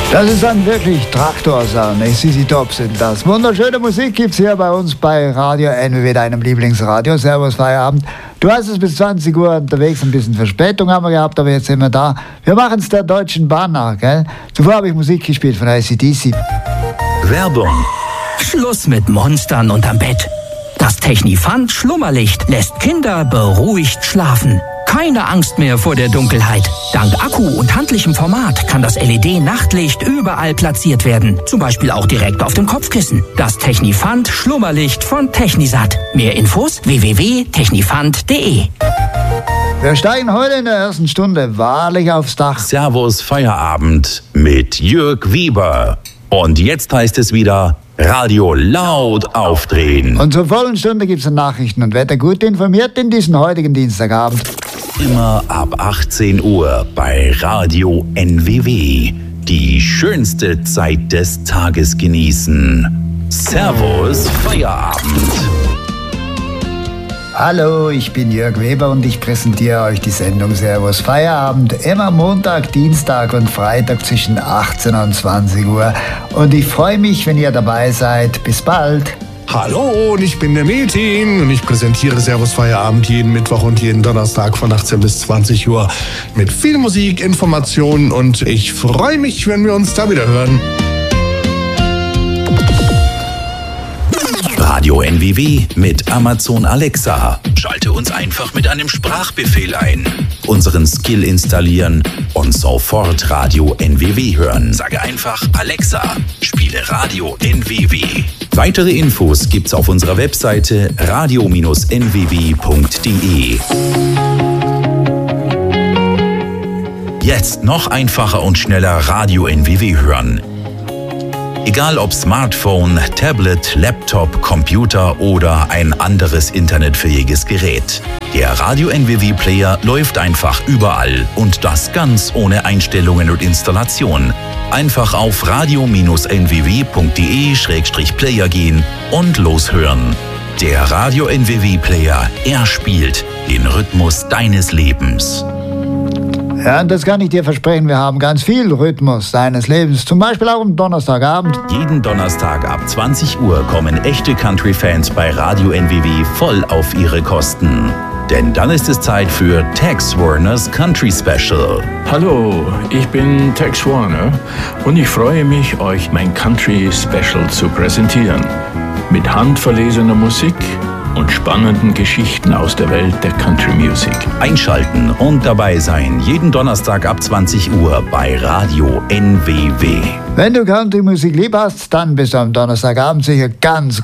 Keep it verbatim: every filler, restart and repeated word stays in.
Das ist dann wirklich Traktorsound, nicht? C C Top sind das. Wunderschöne Musik gibt's hier bei uns bei Radio N W W, deinem Lieblingsradio. Servus, Feierabend. Du hast es bis zwanzig Uhr unterwegs, ein bisschen Verspätung haben wir gehabt, aber jetzt sind wir da. Wir machen es der Deutschen Bahn nach, gell? Zuvor habe ich Musik gespielt von A C D C. Werbung. Schluss mit Monstern unterm Bett. Das Technifant Schlummerlicht lässt Kinder beruhigt schlafen. Keine Angst mehr vor der Dunkelheit. Dank Akku und handlichem Format kann das L E D-Nachtlicht überall platziert werden. Zum Beispiel auch direkt auf dem Kopfkissen. Das Technifant Schlummerlicht von Technisat. Mehr Infos w w w punkt technifant punkt d e. Wir steigen heute in der ersten Stunde wahrlich aufs Dach. Servus Feierabend mit Jörg Weber. Und jetzt heißt es wieder Radio laut aufdrehen. Und zur vollen Stunde gibt es Nachrichten und Wetter gut informiert in diesen heutigen Dienstagabend. Immer ab achtzehn Uhr bei Radio N W W. Die schönste Zeit des Tages genießen. Servus Feierabend. Hallo, ich bin Jörg Weber und ich präsentiere euch die Sendung Servus Feierabend. Immer Montag, Dienstag und Freitag zwischen achtzehn und zwanzig Uhr. Und ich freue mich, wenn ihr dabei seid. Bis bald. Hallo, und ich bin der Metin und ich präsentiere Servus Feierabend jeden Mittwoch und jeden Donnerstag von achtzehn bis zwanzig Uhr mit viel Musik, Informationen und ich freue mich, wenn wir uns da wieder hören. Radio N W W mit Amazon Alexa. Schalte uns einfach mit einem Sprachbefehl ein. Unseren Skill installieren und sofort Radio N W W hören. Sage einfach Alexa, spiele Radio N W W. Weitere Infos gibt's auf unserer Webseite radio Bindestrich n w w punkt d e. Jetzt noch einfacher und schneller Radio N W W hören. Egal ob Smartphone, Tablet, Laptop, Computer oder ein anderes internetfähiges Gerät. Der Radio N W W-Player läuft einfach überall und das ganz ohne Einstellungen und Installation. Einfach auf radio Bindestrich n w w punkt d e Schrägstrich player gehen und loshören. Der Radio N W W-Player, er spielt den Rhythmus deines Lebens. Ja, und das kann ich dir versprechen, wir haben ganz viel Rhythmus deines Lebens, zum Beispiel auch am Donnerstagabend. Jeden Donnerstag ab zwanzig Uhr kommen echte Country-Fans bei Radio N W W voll auf ihre Kosten. Denn dann ist es Zeit für Tex Warners Country Special. Hallo, ich bin Tex Warner und ich freue mich, euch mein Country Special zu präsentieren. Mit handverlesener Musik und spannenden Geschichten aus der Welt der Country Music. Einschalten und dabei sein, jeden Donnerstag ab zwanzig Uhr bei Radio N W W. Wenn du Country-Musik lieb hast, dann bist du am Donnerstagabend sicher ganz